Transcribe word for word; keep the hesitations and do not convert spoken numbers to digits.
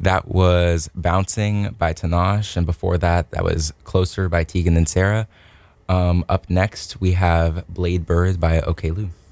That was Bouncing by Tanash, and before that, that was Closer by Tegan and Sarah. Um, up next, we have Blade Bird by OK Lou.